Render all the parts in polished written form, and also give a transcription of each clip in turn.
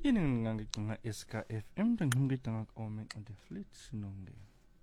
Ining ngangit nga SKFM dan hungit nga omen on the fleet sinongge.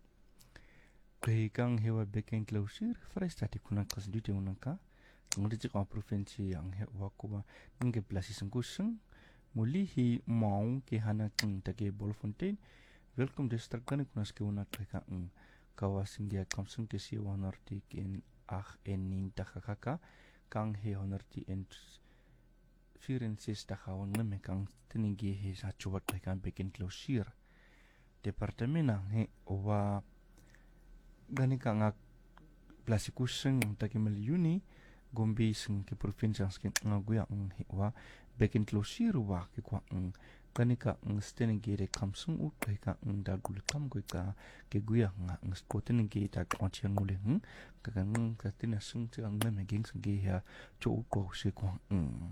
Kang hewa beken klausir frestati kuna kasdute unangka. Ngudi ka provinsi yang hewa kuwa nge plasi sengkuseng muli hi mau ke hana keng take Bolfontein. Welcome district kan kuna ske una ka kawasin dia kamsung te si wanarti ken en nin takaka kang he honorti en Firenses takawan na mekang tinigi he sa chuwat kan beken klausir. Departamena he wa gani ka nga plasikuseng yung takimel yuni gombi sing ke provinsi ang skin nga guya ang he wa beken klausir wa ke kwa ang gani ka ang stenigi re kamsung u ka ang dagul kam ka ke guya nga ang skotenigi ta kwanchi ang uli kakang katinasung ang na meging sing ha cho ko se kwa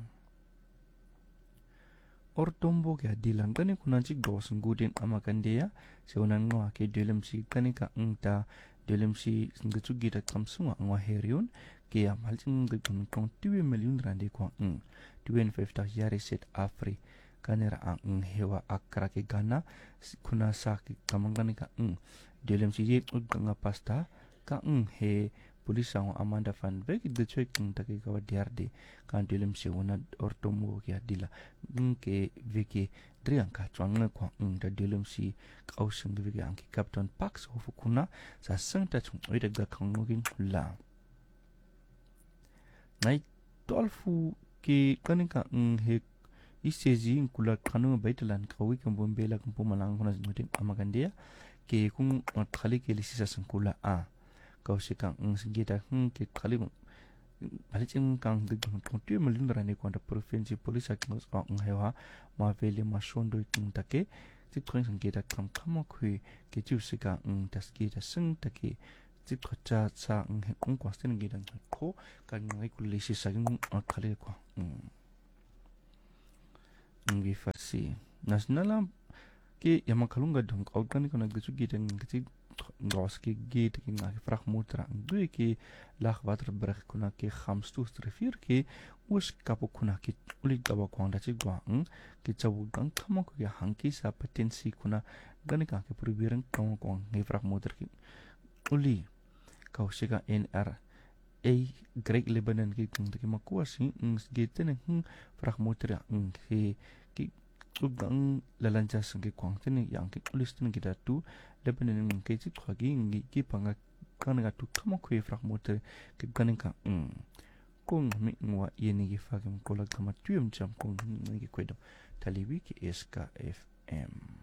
Ortombo kaya dilang kani kunanci gawasang gudin amakandeya sa unan nga ke dilem si kani ka ta dilem si ngutsugi da kamsunga ang waherion kaya malcing kong 2 million randi ko 25 yari set afri kanera ang hewa akra ke gana kuna sa kamangani ka dilem si yet nga pasta ka he Polisi ang Amanda Van Beek dito'y kung tagigawa diardi kan dilem si una ortomo kaya dila ke viki driang ka chuang na kwa da dilem si kauseng viki ang ki Captain Pax hofu kuna sa sengta chung oida ga kang ngoging la nai tolfu ki kanika he isezi kula kanu baitalan kawi kang bombela kang pumalang kuna nuting amagandia ke kung khali ke lisisa sengkula kau si kang sengita ke kali balicin kang kong tu melindra ni kuanda provinsi polisi kang hewa ma vele ma shondo itung take tikong sengita kang kama kui ke ju si kang taskita seng take tikota sa kong kwasten ngidang ko kang ngai kulisi sa kali ko ngi farsi nasional ke yamakalunga dong organik na gitu gidan gitu Gos ki gate ki nga frag motra dui ki lag water brug kuna ki khamstus rivier ki us kapo kuna ki uli gawa kwanda chi gwang ki chawu gang kama ko ya hanki sa potensi kuna gani ka ki probieren kama kwang ngi frag motra ki uli kausika NR a Great Lebanon ki kung ki makuasi gate ne frag motra ki Tugang lalanja sengke kwang tene yang ke tulis tene kita tu Lebanon ng ke chit khagi ngi ki panga kana tu kama kwe frak motor ke ganen ka kung mi ngwa yeni gi fagem kolag kama tuyem jam kung ngi kwedo taliwi ki SKFM